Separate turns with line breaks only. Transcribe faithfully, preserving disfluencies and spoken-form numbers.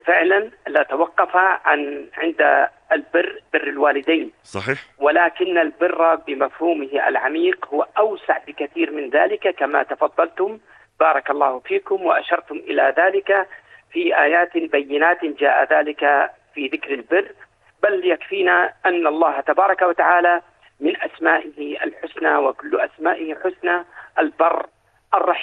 فعلا لا توقف عن عند البر بر الوالدين،
صحيح.
ولكن البر بمفهومه العميق هو أوسع بكثير من ذلك كما تفضلتم بارك الله فيكم وأشرتم إلى ذلك في آيات بينات جاء ذلك في ذكر البر. بل يكفينا أن الله تبارك وتعالى من أسمائه الحسنى وكل أسمائه حسنى البر الرحيم.